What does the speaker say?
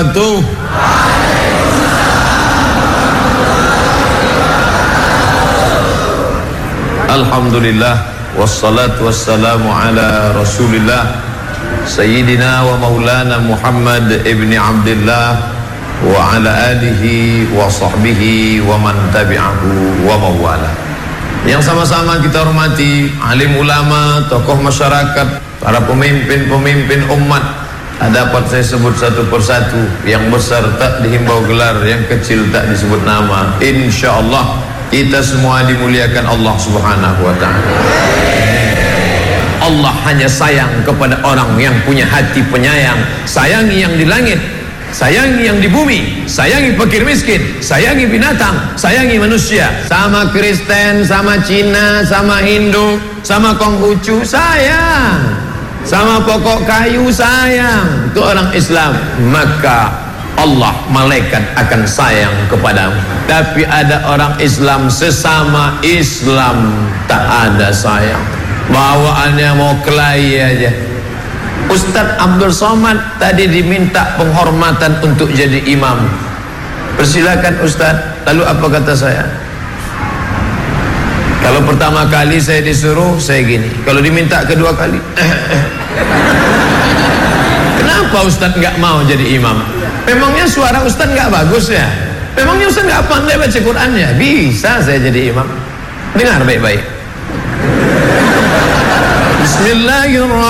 wabarakatuh. Alhamdulillah, wassalatu wassalamu ala Rasulillah Sayyidina wa maulana Muhammad ibni Abdullah wa ala alihi wa sahbihi wa man tabi'ahu wa mawala. Yang sama-sama kita hormati alim ulama, tokoh masyarakat, para pemimpin-pemimpin umat. Dapat saya sebut satu persatu. Yang besar tak dihimbau gelar, yang kecil tak disebut nama. Insyaallah kita semua dimuliakan Allah Subhanahu wa ta'ala. Allah hanya sayang kepada orang yang punya hati penyayang. Sayangi yang di langit, sayangi yang di bumi, sayangi fakir miskin, sayangi binatang, sayangi manusia. Sama Kristen, sama Cina, sama Hindu, sama Konghucu, sayang. Sama pokok kayu, sayang. Itu orang Islam. Maka Allah, malaikat akan sayang kepadamu. Tapi ada orang Islam, sesama Islam tak ada sayang. Bawaannya mau kelahi aja. Ustadz Abdul Somad tadi diminta penghormatan untuk jadi imam. Persilakan Ustadz. Lalu apa kata saya? Kalau pertama kali saya disuruh, saya gini. Kalau diminta kedua kali, kenapa Ustadz nggak mau jadi imam? Memangnya suara Ustadz nggak bagus ya? Memangnya Ustadz nggak pandai baca Qurannya? Bisa saya jadi imam. Dengar baik-baik. Bismillahirrahmanirrahim.